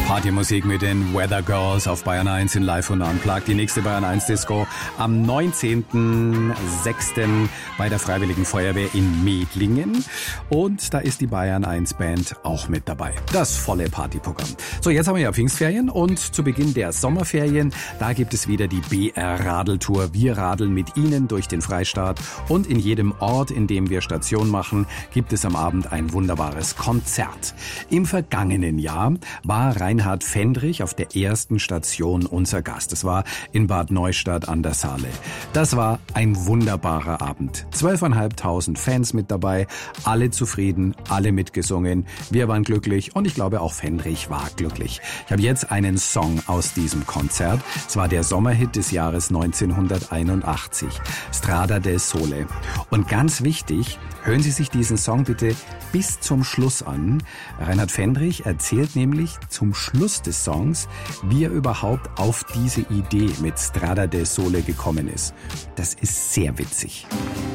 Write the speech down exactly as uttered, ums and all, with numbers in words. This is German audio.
Partymusik mit den Weather Girls auf Bayern eins in Live und Unplugged. Die nächste Bayern eins Disco am neunzehnten sechsten bei der Freiwilligen Feuerwehr in Medlingen. Und da ist die Bayern eins Band auch mit dabei. Das volle Partyprogramm. So, jetzt haben wir ja Pfingstferien und zu Beginn der Sommerferien, da gibt es wieder die B R-Radeltour. Wir radeln mit Ihnen durch den Freistaat und in jedem Ort, in dem wir Station machen, gibt es am Abend ein wunderbares Konzert. Im vergangenen Jahr war Reinhard Fendrich auf der ersten Station unser Gast. Es war in Bad Neustadt an der Saale. Das war ein wunderbarer Abend. Zwölfeinhalbtausend Fans mit dabei, alle zufrieden, alle mitgesungen. Wir waren glücklich und ich glaube auch Fendrich war glücklich. Ich habe jetzt einen Song aus diesem Konzert. Es war der Sommerhit des Jahres neunzehnhunderteinundachtzig. Strada del Sole. Und ganz wichtig, hören Sie sich diesen Song bitte bis zum Schluss an. Reinhard Fendrich erzählt nämlich zum Schluss des Songs, wie er überhaupt auf diese Idee mit Strada del Sole gekommen ist. Das ist sehr witzig.